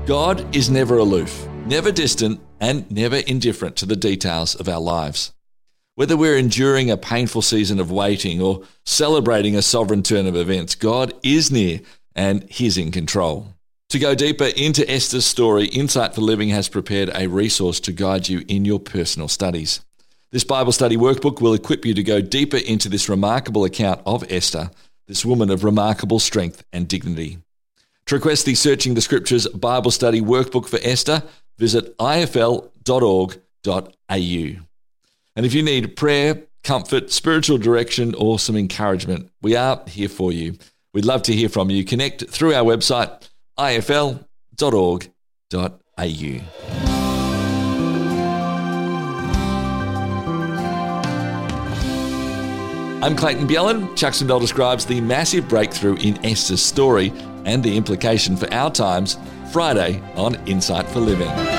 God is never aloof, never distant, and never indifferent to the details of our lives. Whether we're enduring a painful season of waiting or celebrating a sovereign turn of events, God is near and He's in control. To go deeper into Esther's story, Insight for Living has prepared a resource to guide you in your personal studies. This Bible study workbook will equip you to go deeper into this remarkable account of Esther, this woman of remarkable strength and dignity. To request the Searching the Scriptures Bible Study Workbook for Esther, visit ifl.org.au. And if you need prayer, comfort, spiritual direction, or some encouragement, we are here for you. We'd love to hear from you. Connect through our website, ifl.org.au. I'm Clayton Bjelland. Chuck Swindoll describes the massive breakthrough in Esther's story and the implication for our times, Friday on Insight for Living.